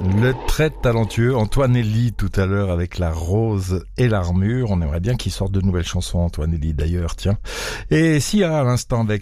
Le très talentueux Antoine Elie tout à l'heure avec La Rose et l'Armure. On aimerait bien qu'il sorte de nouvelles chansons, Antoine Elie d'ailleurs, tiens. Et Sia à l'instant avec